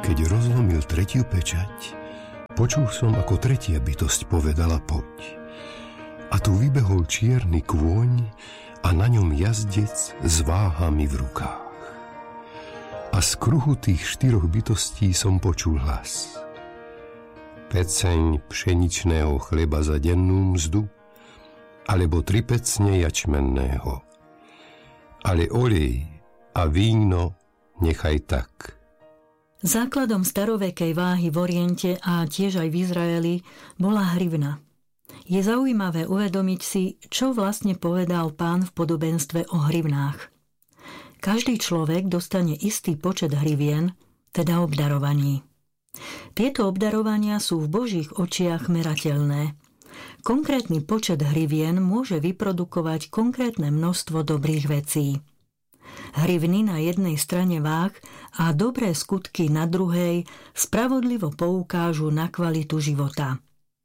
Keď rozlomil tretiu pečať, počul som, ako tretia bytosť povedala poď. A tu vybehol čierny kôň a na ňom jazdec s váhami v rukách. A z kruhu tých štyroch bytostí som počul hlas. Peceň pšeničného chleba za dennú mzdu, alebo 3 pecne jačmenného. Ale olej a víno nechaj tak. Základom starovekej váhy v Oriente a tiež aj v Izraeli bola hrivna. Je zaujímavé uvedomiť si, čo vlastne povedal Pán v podobenstve o hrivnách. Každý človek dostane istý počet hrivien, teda obdarovaní. Tieto obdarovania sú v Božích očiach merateľné. Konkrétny počet hrivien môže vyprodukovať konkrétne množstvo dobrých vecí. Hrivny na jednej strane váh a dobré skutky na druhej spravodlivo poukážu na kvalitu života.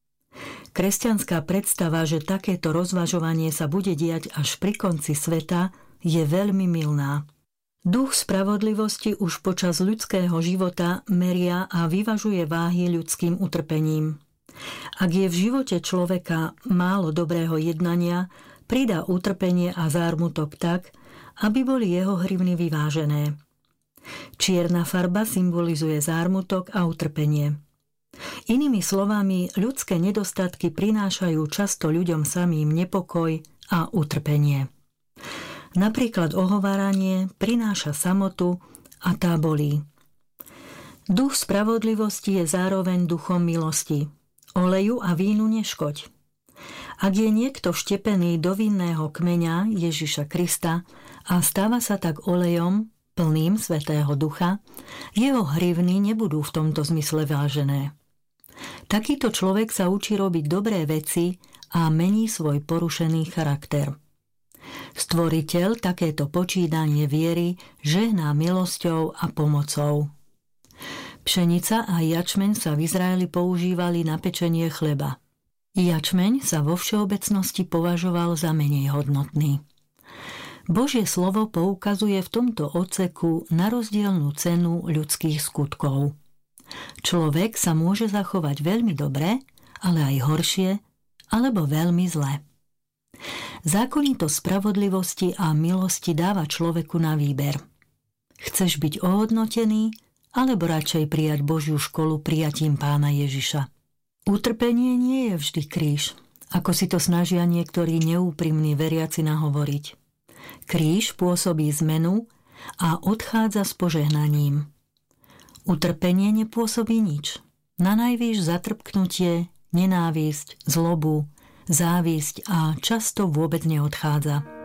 Kresťanská predstava, že takéto rozvažovanie sa bude diať až pri konci sveta, je veľmi mylná. Duch spravodlivosti už počas ľudského života meria a vyvažuje váhy ľudským utrpením. Ak je v živote človeka málo dobrého jednania, pridá utrpenie a zármutok tak, aby boli jeho hrivny vyvážené. Čierna farba symbolizuje zármutok a utrpenie. Inými slovami, ľudské nedostatky prinášajú často ľuďom samým nepokoj a utrpenie. Napríklad ohováranie prináša samotu a tá bolí. Duch spravodlivosti je zároveň duchom milosti. Oleju a vínu neškoď. Ak je niekto vštepený do vinného kmeňa Ježiša Krista a stáva sa tak olejom, plným Svätého Ducha, jeho hrivny nebudú v tomto zmysle vážené. Takýto človek sa učí robiť dobré veci a mení svoj porušený charakter. Stvoriteľ takéto počínanie viery žehná milosťou a pomocou. Pšenica a jačmeň sa v Izraeli používali na pečenie chleba. Jačmeň sa vo všeobecnosti považoval za menej hodnotný. Božie slovo poukazuje v tomto odseku na rozdielnu cenu ľudských skutkov. Človek sa môže zachovať veľmi dobre, ale aj horšie, alebo veľmi zle. Zákonitosť spravodlivosti a milosti dáva človeku na výber. Chceš byť ohodnotený, alebo radšej prijať Božiu školu prijatím Pána Ježiša? Utrpenie nie je vždy kríž, ako si to snažia niektorí neúprimní veriaci nahovoriť. Kríž pôsobí zmenu a odchádza s požehnaním. Utrpenie nepôsobí nič. Nanajvýš zatrpknutie, nenávisť, zlobu, závisť a často vôbec neodchádza.